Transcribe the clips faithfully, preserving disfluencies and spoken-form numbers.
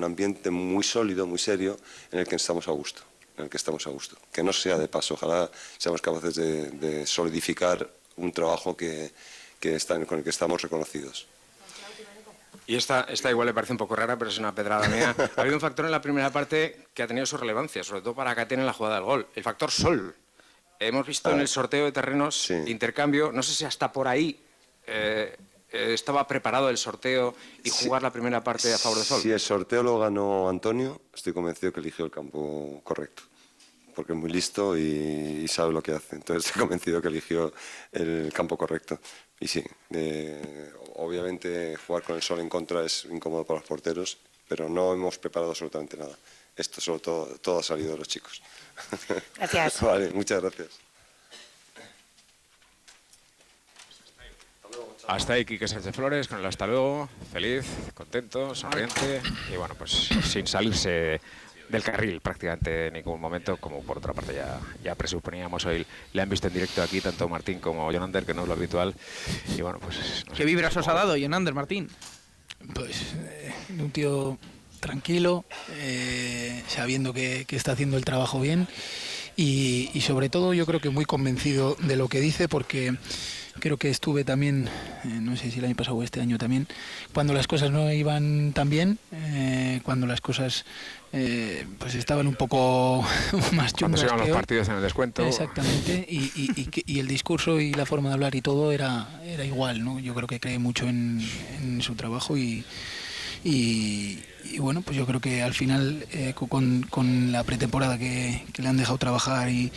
un ambiente muy sólido, muy serio, en el que estamos a gusto, en el que estamos a gusto. Que no sea de paso, ojalá seamos capaces de, de solidificar un trabajo que, que está, con el que estamos reconocidos. Y esta, esta igual le parece un poco rara, pero es una pedrada mía. Ha habido un factor en la primera parte que ha tenido su relevancia, sobre todo para Katia en la jugada del gol, el factor sol. Hemos visto ah, en el sorteo de terrenos sí. intercambio, no sé si hasta por ahí eh, eh, estaba preparado el sorteo y sí. jugar la primera parte a favor de sol. Si el sorteo lo ganó Antonio, estoy convencido que eligió el campo correcto, porque es muy listo y, y sabe lo que hace. Entonces estoy convencido que eligió el campo correcto. Y sí, eh, obviamente jugar con el sol en contra es incómodo para los porteros, pero no hemos preparado absolutamente nada. Esto sobre todo, todo ha salido de los chicos. Gracias. Vale, muchas gracias. Hasta ahí Quique Sánchez Flores con el hasta luego, feliz, contento, sonriente y bueno, pues sin salirse del carril prácticamente en ningún momento, como por otra parte ya, ya presuponíamos. Hoy le han visto en directo aquí tanto Martín como Jonander, que no es lo habitual. Y bueno, pues... No ¿Qué vibras os ha dado Jonander, Martín? Pues eh, un tío tranquilo, eh, sabiendo que, que está haciendo el trabajo bien y, y sobre todo yo creo que muy convencido de lo que dice, porque creo que estuve también, eh, no sé si el año pasado o este año también, cuando las cosas no iban tan bien, eh, cuando las cosas eh, pues estaban un poco más chungas. Cuando se iban los partidos en el descuento. Exactamente, y, y, y, y el discurso y la forma de hablar y todo era, era igual, ¿no? Yo creo que cree mucho en, en su trabajo y, y, y bueno, pues yo creo que al final eh, con, con la pretemporada que, que le han dejado trabajar y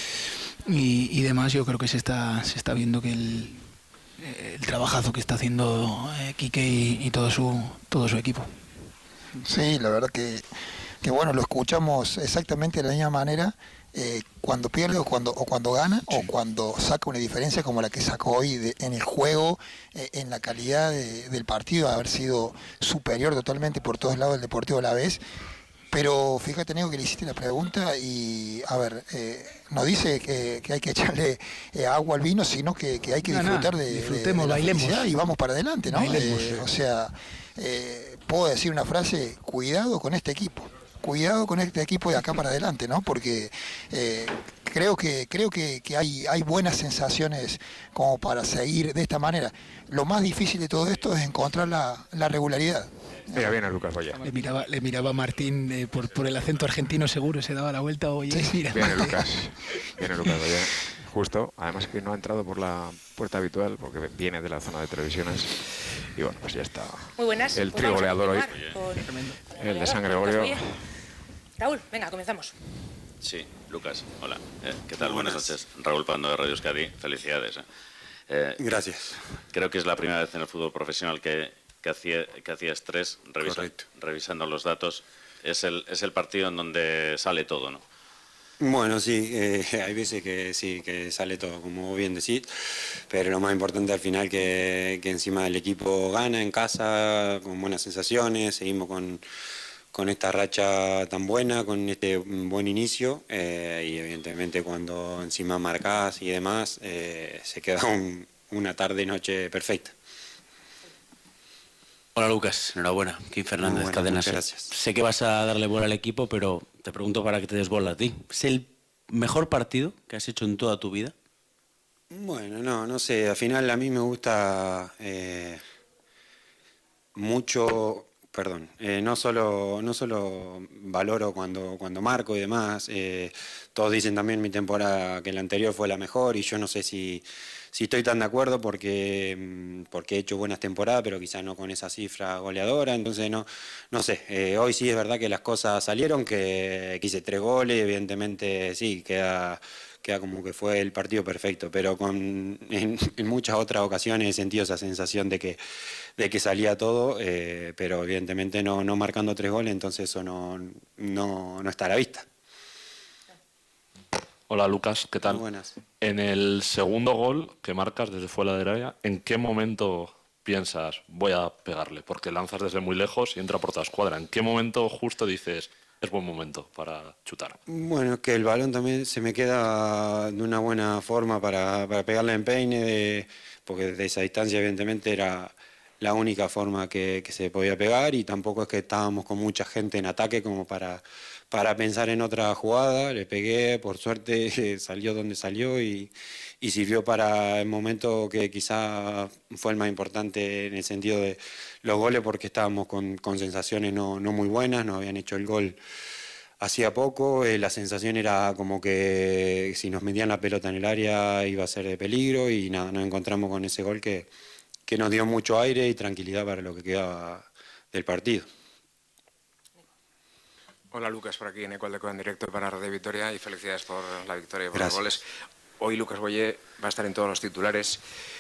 Y, y demás, yo creo que se está se está viendo que el, el trabajazo que está haciendo eh, Quique y, y todo su todo su equipo. Sí, la verdad que, que bueno, lo escuchamos exactamente de la misma manera eh, cuando pierde o cuando o cuando gana sí. o cuando saca una diferencia como la que sacó hoy de, en el juego, eh, en la calidad de, del partido, haber sido superior totalmente por todos lados del Deportivo Alavés. Pero fíjate, Nego, que le hiciste la pregunta y, a ver, eh, no dice que, que hay que echarle eh, agua al vino, sino que, que hay que disfrutar no, no, de, disfrutemos, de, de la bailemos. felicidad y vamos para adelante, ¿no? Bailemos, Eh, sí. O sea, eh, puedo decir una frase, cuidado con este equipo, cuidado con este equipo de acá para adelante, ¿no? Porque eh, creo que creo que, que hay, hay buenas sensaciones como para seguir de esta manera. Lo más difícil de todo esto es encontrar la, la regularidad. Mira, viene Lucas Goya. Le miraba, le miraba a Martín eh, por, por el acento argentino, seguro, se daba la vuelta. Oye, sí, mira, viene Lucas, viene Lucas Goya, justo. Además que no ha entrado por la puerta habitual, porque viene de la zona de televisiones. Y bueno, pues ya está. Muy buenas. El pues trío goleador hoy. Con... El de San Gregorio. Raúl, venga, comenzamos. Sí, Lucas, hola. Eh, ¿Qué tal? Buenas. Buenas noches. Raúl Pando de Radio Euskadi. Felicidades. Eh. Eh, Gracias. Creo que es la primera vez en el fútbol profesional que... que hacía, que hacía estrés revisa, revisando los datos. Es el, es el partido en donde sale todo, ¿no? Bueno, sí, eh, hay veces que sí, que sale todo, como bien decís, pero lo más importante al final que, que encima el equipo gana en casa, con buenas sensaciones, seguimos con, con esta racha tan buena, con este buen inicio, eh, y evidentemente cuando encima marcás y demás, eh, se queda un, una tarde-noche perfecta. Hola Lucas, enhorabuena. Kim Fernández, bueno, Cadena Ser. Gracias. Sé que vas a darle bola al equipo, pero te pregunto para que te des bola a ti. ¿Es el mejor partido que has hecho en toda tu vida? Bueno, no, no sé. Al final a mí me gusta eh, mucho, perdón, eh, no solo no solo valoro cuando, cuando marco y demás. Eh, todos dicen también mi temporada que la anterior fue la mejor y yo no sé si... Sí estoy tan de acuerdo porque, porque he hecho buenas temporadas, pero quizás no con esa cifra goleadora, entonces no, no sé, eh, hoy sí es verdad que las cosas salieron, que, que hice tres goles, evidentemente sí, queda, queda como que fue el partido perfecto, pero con, en, en muchas otras ocasiones he sentido esa sensación de que, de que salía todo, eh, pero evidentemente no, no marcando tres goles, entonces eso no, no, no está a la vista. Hola Lucas, ¿qué tal? Muy buenas. En el segundo gol que marcas desde fuera del área, ¿en qué momento piensas voy a pegarle? Porque lanzas desde muy lejos y entra por toda escuadra. ¿En qué momento justo dices es buen momento para chutar? Bueno, que el balón también se me queda de una buena forma para, para pegarle en peine, de, porque desde esa distancia evidentemente era, la única forma que, que se podía pegar, y tampoco es que estábamos con mucha gente en ataque como para, para pensar en otra jugada. Le pegué, por suerte salió donde salió y, y sirvió para el momento que quizá fue el más importante en el sentido de los goles, porque estábamos con, con sensaciones no, no muy buenas, nos habían hecho el gol hacía poco, eh, la sensación era como que si nos metían la pelota en el área iba a ser de peligro, y nada, nos encontramos con ese gol que, que nos dio mucho aire y tranquilidad para lo que quedaba del partido. Hola Lucas, por aquí en Ecualdeco en directo para Radio Vitoria, y felicidades por la victoria y por Gracias. los goles. Hoy Lucas Boye va a estar en todos los titulares.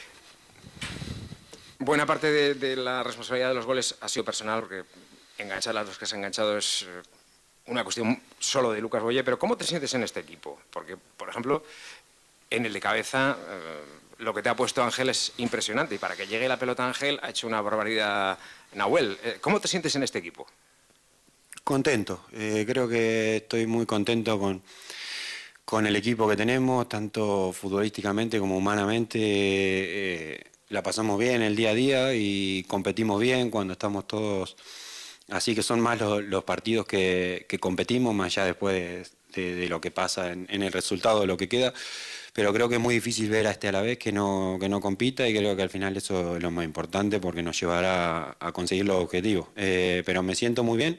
Buena parte de, de la responsabilidad de los goles ha sido personal, porque enganchar a los que se han enganchado es eh, una cuestión solo de Lucas Boye, pero ¿cómo te sientes en este equipo? Porque, por ejemplo, en el de cabeza, eh, lo que te ha puesto Ángel es impresionante, y para que llegue la pelota a Ángel ha hecho una barbaridad Nahuel. Eh, ¿Cómo te sientes en este equipo? Contento, eh, creo que estoy muy contento con, con el equipo que tenemos, tanto futbolísticamente como humanamente. Eh, la pasamos bien el día a día y competimos bien cuando estamos todos. Así que son más los, los partidos que, que competimos, más allá después de, de, de lo que pasa en, en el resultado de lo que queda. Pero creo que es muy difícil ver a este a la vez que no, que no compita, y creo que al final eso es lo más importante, porque nos llevará a conseguir los objetivos. Eh, pero me siento muy bien,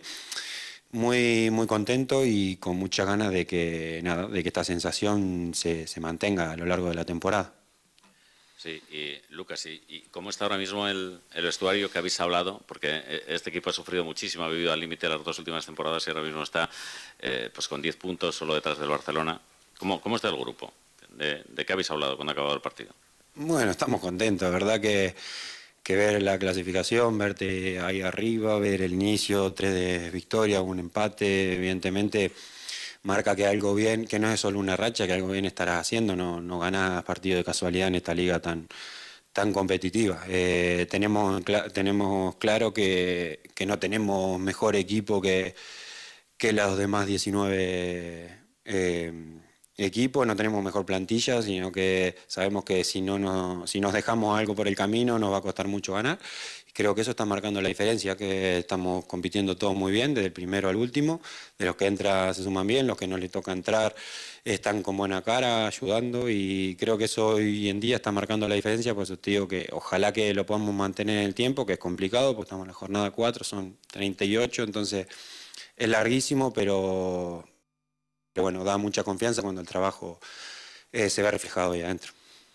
muy, muy contento y con muchas ganas de que, nada, de que esta sensación se, se mantenga a lo largo de la temporada. Sí, y Lucas, ¿y, y cómo está ahora mismo el, el vestuario que habéis hablado? Porque este equipo ha sufrido muchísimo, ha vivido al límite las dos últimas temporadas y ahora mismo está eh, pues con diez puntos solo detrás del Barcelona. ¿Cómo, cómo está el grupo? ¿De, ¿De qué habéis hablado cuando ha acabado el partido? Bueno, estamos contentos, ¿verdad? Que, que ver la clasificación, verte ahí arriba, ver el inicio, tres de victoria, un empate, evidentemente marca que algo bien, que no es solo una racha, que algo bien estarás haciendo, no, no ganás partido de casualidad en esta liga tan, tan competitiva. Eh, tenemos, cl tenemos claro que, que no tenemos mejor equipo que, que los demás diecinueve eh, equipos, no tenemos mejor plantilla, sino que sabemos que si, no nos, si nos dejamos algo por el camino nos va a costar mucho ganar. Creo que eso está marcando la diferencia, que estamos compitiendo todos muy bien, desde el primero al último. De los que entran se suman bien, los que no les toca entrar están con buena cara, ayudando, y creo que eso hoy en día está marcando la diferencia. Por eso te digo que ojalá que lo podamos mantener en el tiempo, que es complicado, porque estamos en la jornada cuatro, son treinta y ocho, entonces es larguísimo, pero, pero bueno, da mucha confianza cuando el trabajo eh, se ve reflejado ahí adentro.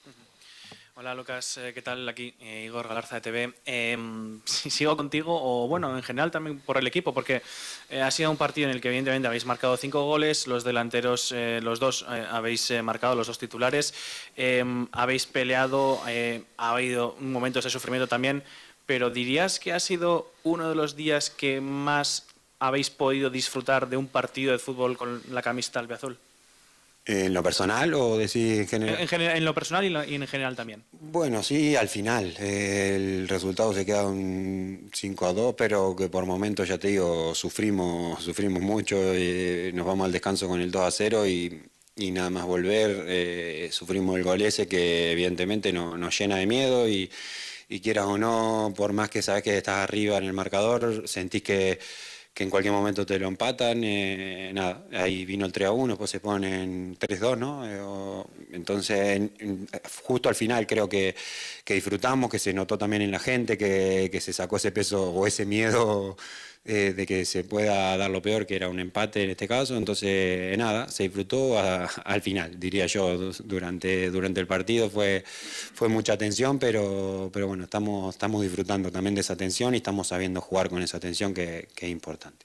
Hola Lucas, ¿qué tal? Aquí eh, Igor Galarza de T V. Eh, si sigo contigo, o bueno, en general también por el equipo, porque eh, ha sido un partido en el que evidentemente habéis marcado cinco goles, los delanteros, eh, los dos eh, habéis eh, marcado, los dos titulares, eh, habéis peleado, eh, ha habido momentos de sufrimiento también, pero ¿dirías que ha sido uno de los días que más habéis podido disfrutar de un partido de fútbol con la camiseta albiazul? ¿En lo personal o decir en general? En, general, en lo personal y, lo, y en general también. Bueno, sí, al final. Eh, el resultado se queda un cinco a dos, pero que por momentos, ya te digo, sufrimos, sufrimos mucho. Eh, nos vamos al descanso con el dos a cero y, y nada más volver, eh, sufrimos el gol ese que evidentemente no, nos llena de miedo y, y quieras o no, por más que sabes que estás arriba en el marcador, sentís que que en cualquier momento te lo empatan, eh, nada, ahí vino el tres a uno, pues se ponen tres dos, ¿no? Eh, o, entonces, en, en, justo al final creo que, que disfrutamos, que se notó también en la gente, que, que se sacó ese peso o ese miedo eh, de que se pueda dar lo peor, que era un empate en este caso, entonces, eh, nada, se disfrutó a, al final, diría yo, durante, durante el partido fue, fue mucha tensión, pero, pero bueno, estamos, estamos disfrutando también de esa tensión y estamos sabiendo jugar con esa tensión que, que es importante.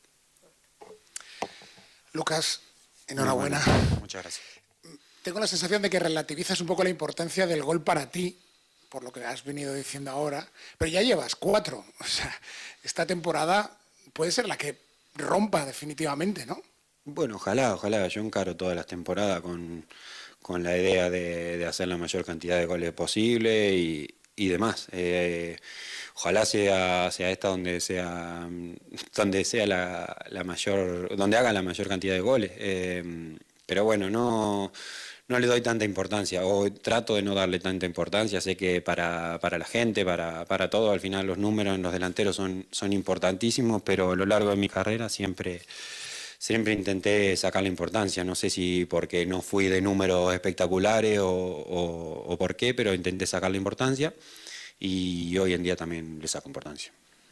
Lucas, enhorabuena. Bueno, muchas gracias. Tengo la sensación de que relativizas un poco la importancia del gol para ti, por lo que has venido diciendo ahora, pero ya llevas cuatro. O sea, esta temporada puede ser la que rompa definitivamente, ¿no? Bueno, ojalá, ojalá. Yo encaro todas las temporadas con, con la idea de, de hacer la mayor cantidad de goles posible y, y demás. Eh, ojalá sea, sea esta donde sea, donde sea la, la mayor, donde haga la mayor cantidad de goles. Eh, pero bueno, no, no le doy tanta importancia, o trato de no darle tanta importancia. Sé que para, para la gente, para, para todo, al final los números en los delanteros son, son importantísimos, pero a lo largo de mi carrera siempre, siempre intenté sacar la importancia. No sé si porque no fui de números espectaculares o, o, o por qué, pero intenté sacar la importancia y hoy en día también le saco importancia.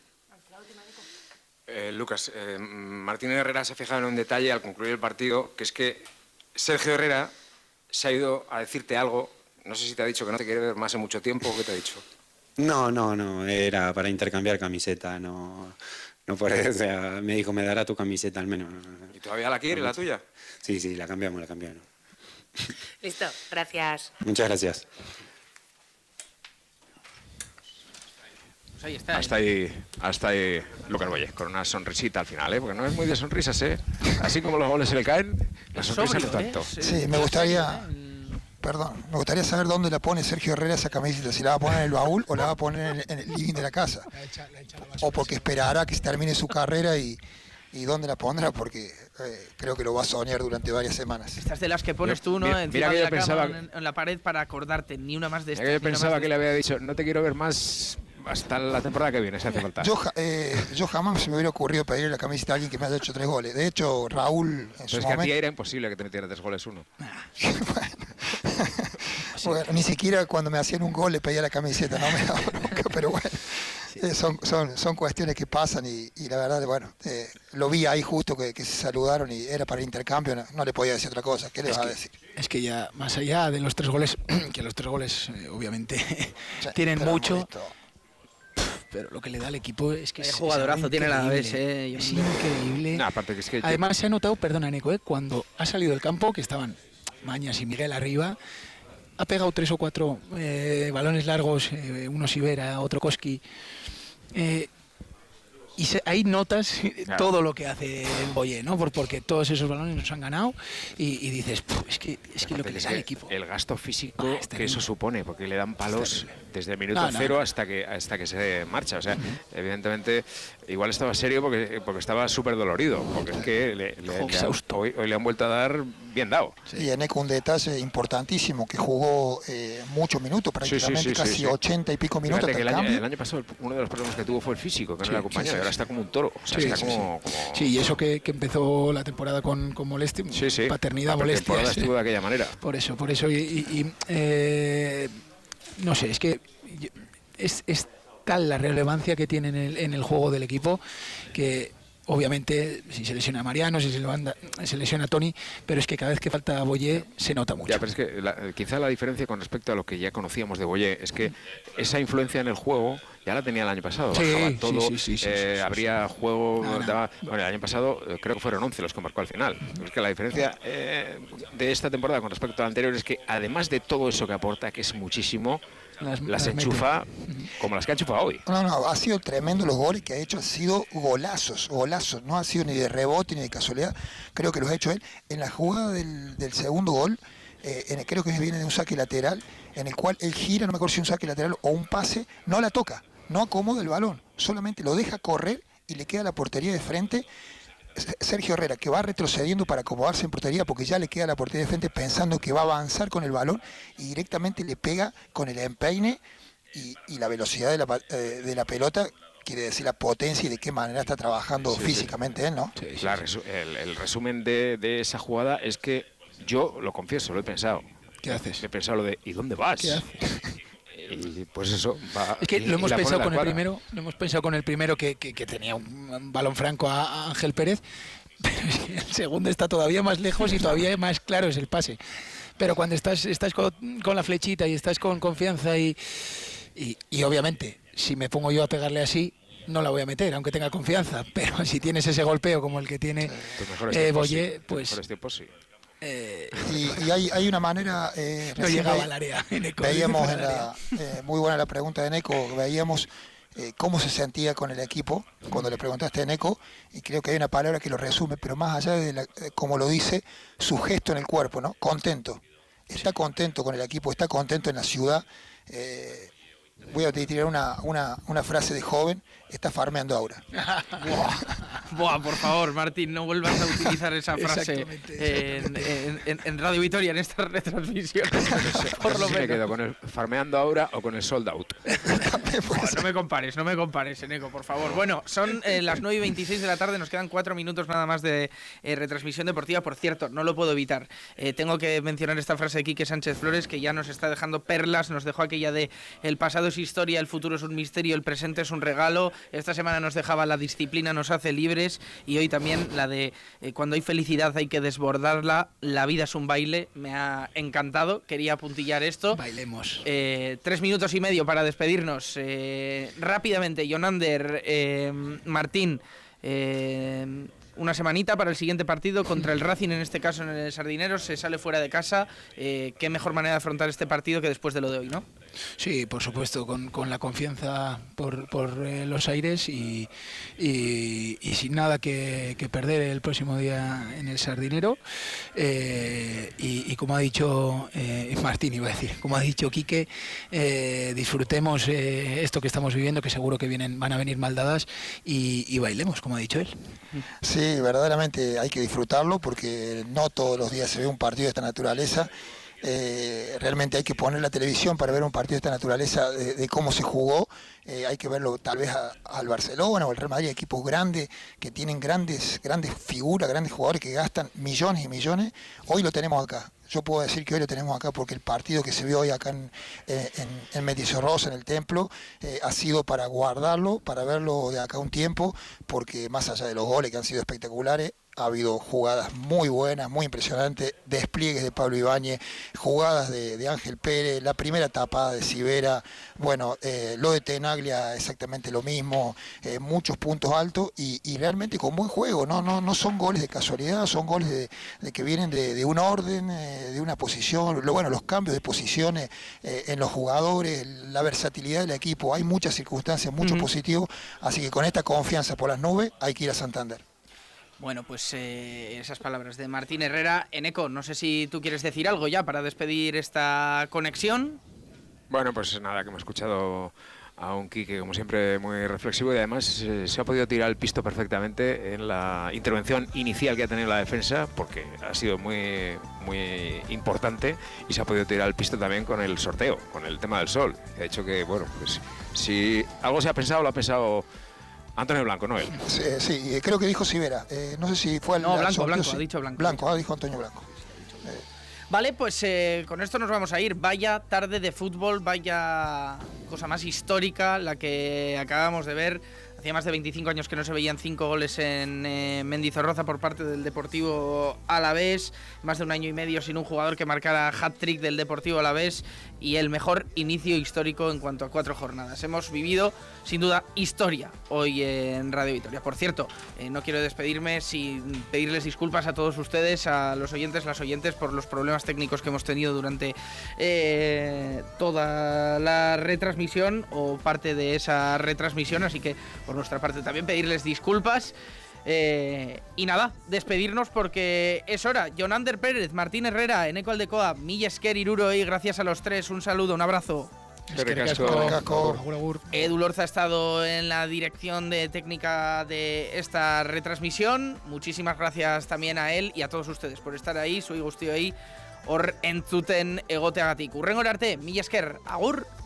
Eh, Lucas, eh, Martín Herrera se ha fijado en un detalle al concluir el partido, que es que Sergio Herrera se ha ido a decirte algo, no sé si te ha dicho que no te quiere ver más en mucho tiempo, o qué te ha dicho. No, no, no, era para intercambiar camiseta, no, no por eso, o sea, me dijo, me dará tu camiseta al menos. ¿Y todavía la quiere, la tuya? Sí, sí, la cambiamos, la cambiamos. Listo, gracias. Muchas gracias. Pues ahí está. Hasta ahí, hasta ahí Lucas Boye, con una sonrisita al final, ¿eh? Porque no es muy de sonrisas, ¿eh? Así como los goles se le caen, la sonrisa no tanto. Sí, me gustaría, perdón, me gustaría saber dónde la pone Sergio Herrera esa camiseta, si la va a poner en el baúl o la va a poner en el, en el living de la casa. O porque esperará que se termine su carrera y, y dónde la pondrá, porque eh, creo que lo va a soñar durante varias semanas. Estas de las que pones tú, ¿no? Mira, Encima mira que de yo la cama, pensaba- en, en la pared para acordarte, ni una más de estas. Yo ni una pensaba más que de le había dicho, no te quiero ver más hasta la temporada que viene, si hace falta. Yo, ja- eh, yo jamás se me hubiera ocurrido pedirle la camiseta a alguien que me haya hecho tres goles. De hecho, Raúl en Pero su es que a ti momento... era imposible que te metiera tres goles uno. Bueno, ni siquiera cuando me hacían un gol le pedía la camiseta, no me daba nunca, pero bueno, eh, son, son, son cuestiones que pasan y, y la verdad, bueno, eh, lo vi ahí justo que, que se saludaron y era para el intercambio, no, no le podía decir otra cosa, ¿qué le Es vas a que- decir? Es que ya, más allá de los tres goles, que los tres goles eh, obviamente tienen pero mucho, bonito. pero lo que le da al equipo es que Qué es, jugadorazo es algo tiene el Alavés, increíble. eh, yo Es no- increíble. No, aparte que es que yo- Además se ha notado, perdona Neco, eh, cuando ha salido del campo, que estaban Mañas y Miguel arriba, ha pegado tres o cuatro eh, balones largos, eh, uno Sivera, otro Koski, eh, y se- ahí notas Claro. todo lo que hace Boye, ¿no? Por- porque todos esos balones nos han ganado y, y dices, "Puf, es que es que lo que le Es da al que equipo". el gasto físico Ah, es que terrible. eso supone, porque le dan palos desde el minuto No, no, cero no. hasta que hasta que se marcha. O sea, evidentemente, igual estaba serio porque, porque estaba súper dolorido, porque es que le, le- le han- Exhausto. hoy, hoy le han vuelto a dar bien dado. Y en Eco un detalle importantísimo, que jugó eh, muchos minutos, Sí, sí, prácticamente sí, sí, casi sí. ochenta y pico minutos Fíjate hasta que el el, año, cambio. el año pasado el- uno de los problemas que tuvo fue el físico, que Sí, no le sí, acompañó, sí, y ahora sí. está como un toro. O sea, Sí, está sí, como, como- Sí, y eso que, que empezó la temporada con, con molestia, Sí, sí. paternidad, La pretemporada molestias. estuvo de aquella manera. Por eso, por eso. Y, y- y, eh, no sé, es que yo- es, es tal la relevancia que tiene en el, en el juego del equipo que obviamente si se lesiona Mariano, si se, levanta- se lesiona Tony, pero es que cada vez que falta Boye se nota mucho. Ya, pero es que la- quizá la diferencia con respecto a lo que ya conocíamos de Boye es que esa influencia en el juego ya la tenía el año pasado. Sí, Bajaba sí, todo, sí, sí, sí, eh, sí, sí, habría juego. No, no. daba- bueno, el año pasado eh, creo que fueron once los que marcó al final. Es que la diferencia eh, de esta temporada con respecto a la anterior es que además de todo eso que aporta, que es muchísimo, Las- las, las mete. enchufa como las que ha enchufado hoy. No, no, ha sido tremendo los goles que ha hecho, han sido golazos, golazos, no ha sido ni de rebote ni de casualidad, creo que los ha hecho él. En la jugada del, del segundo gol, eh, en el- creo que viene de un saque lateral, en el cual él gira, no me acuerdo si un saque lateral o un pase, no la toca, no acomoda el balón, solamente lo deja correr y le queda la portería de frente. Sergio Herrera, que va retrocediendo para acomodarse en portería porque ya le queda la portería de frente pensando que va a avanzar con el balón y directamente le pega con el empeine y, y la velocidad de la, pa- eh, de la pelota, quiere decir la potencia y de qué manera está trabajando Sí, sí. físicamente él, ¿no? La resu- el, el resumen de, de esa jugada es que yo, lo confieso, lo he pensado. ¿Qué haces? He pensado lo de ¿y dónde vas? ¿Qué haces? Y pues eso, va. Es que y- lo y hemos la pone pensado en la con el cuadra. primero, lo hemos pensado con el primero que, que- que tenía un balón franco a, a Ángel Pérez, pero es que el segundo está todavía más lejos y todavía más claro es el pase. Pero cuando estás, estás con, con la flechita y estás con confianza y, y, y obviamente si me pongo yo a pegarle así, no la voy a meter, aunque tenga confianza, pero si tienes ese golpeo como el que tiene Tus mejores eh, tiempos, Boye, sí. Tus pues mejores tiempos, sí. eh, Y, y hay, hay una manera... eh, no recién llegaba ve- al área. en eco, Veíamos fuera en del la, área. eh, muy buena la pregunta de Neco, veíamos eh, cómo se sentía con el equipo cuando le preguntaste a Neco, y creo que hay una palabra que lo resume, pero más allá de la- eh, como lo dice, su gesto en el cuerpo, ¿no? Contento. Está contento con el equipo, está contento en la ciudad. Eh, voy a tirar una, una, una frase de joven, está farmeando ahora. Buah, por favor, Martín, no vuelvas a utilizar esa frase en, en, en, en Radio Vitoria, en estas retransmisiones. Por lo menos. Me quedo menos. con el farmeando ahora o con el sold out. Buah, no me compares, no me compares, Eneco, por favor. Bueno, son eh, las nueve y veintiséis de la tarde, nos quedan cuatro minutos nada más de eh, retransmisión deportiva. Por cierto, no lo puedo evitar. Eh, tengo que mencionar esta frase de Quique Sánchez Flores, que ya nos está dejando perlas, nos dejó aquella de el pasado es historia, el futuro es un misterio, el presente es un regalo. Esta semana nos dejaba la disciplina nos hace libres, y hoy también la de eh, cuando hay felicidad hay que desbordarla, la vida es un baile. Me ha encantado, quería apuntillar esto. Bailemos. Eh, tres minutos y medio para despedirnos. Eh, rápidamente, Jonander, eh, Martín, eh, una semanita para el siguiente partido contra el Racing, en este caso en el Sardineros, se sale fuera de casa. Eh, qué mejor manera de afrontar este partido que después de lo de hoy, ¿no? Sí, por supuesto, con, con la confianza por, por eh, los aires y, y, y sin nada que, que perder el próximo día en el Sardinero. Eh, y, y como ha dicho eh, Martín, iba a decir, como ha dicho Quique, eh, disfrutemos eh, esto que estamos viviendo, que seguro que vienen, van a venir mal dadas, y, y bailemos, como ha dicho él. Sí, verdaderamente hay que disfrutarlo porque no todos los días se ve un partido de esta naturaleza. Eh, realmente hay que poner la televisión para ver un partido de esta naturaleza, de, de cómo se jugó. Eh, hay que verlo tal vez a, al Barcelona o al Real Madrid, equipos grandes que tienen grandes, grandes figuras, grandes jugadores que gastan millones y millones. Hoy lo tenemos acá. Yo puedo decir que hoy lo tenemos acá porque el partido que se vio hoy acá en, en, en Mendizorroza, en el Templo, eh, ha sido para guardarlo, para verlo de acá un tiempo, porque más allá de los goles que han sido espectaculares, ha habido jugadas muy buenas, muy impresionantes, despliegues de Pablo Ibáñez, jugadas de, de Ángel Pérez, la primera tapada de Sivera, bueno, eh, lo de Tenaglia exactamente lo mismo, eh, muchos puntos altos y, y realmente con buen juego, no, no, no son goles de casualidad, son goles de, de que vienen de, de un orden, eh, de una posición, lo, bueno, los cambios de posiciones eh, en los jugadores, la versatilidad del equipo, hay muchas circunstancias, mucho Uh-huh. positivo, así que con esta confianza por las nubes hay que ir a Santander. Bueno, pues eh, esas palabras de Martín Herrera. Eneco, no sé si tú quieres decir algo ya para despedir esta conexión. Bueno, pues nada, que hemos escuchado a un Quique, como siempre, muy reflexivo, y además eh, se ha podido tirar el pisto perfectamente en la intervención inicial que ha tenido la defensa, porque ha sido muy, muy importante, y se ha podido tirar el pisto también con el sorteo, con el tema del sol. Ha dicho que, bueno, pues si algo se ha pensado, lo ha pensado Antonio Blanco, no él. Sí, sí, creo que dijo Sivera. Eh, no sé si fue el No, al Blanco, sorteo, Blanco, sí. ha dicho Blanco. Blanco, ah, dijo Antonio Blanco. Vale, pues eh, con esto nos vamos a ir. Vaya tarde de fútbol, vaya cosa más histórica la que acabamos de ver. Hacía más de veinticinco años que no se veían cinco goles en eh, Mendizorroza por parte del Deportivo Alavés. Más de un año y medio sin un jugador que marcara hat-trick del Deportivo Alavés, y el mejor inicio histórico en cuanto a cuatro jornadas. Hemos vivido, sin duda, historia hoy en Radio Vitoria. Por cierto, eh, no quiero despedirme sin pedirles disculpas a todos ustedes, a los oyentes, las oyentes, por los problemas técnicos que hemos tenido durante eh, toda la retransmisión o parte de esa retransmisión, así que por nuestra parte también pedirles disculpas. Eh, y nada, despedirnos porque es hora. Jonander Pérez, Martín Herrera, Eneco Aldecoa, Milla Esker, Iruro, y gracias a los tres. Un saludo, un abrazo. Edu Lorza ha estado en la dirección de técnica de esta retransmisión. Muchísimas gracias también a él y a todos ustedes por estar ahí. Soy Gustio ahí. Hor entzuten egoteagatik. Urrengora arte, Milla Esker, agur.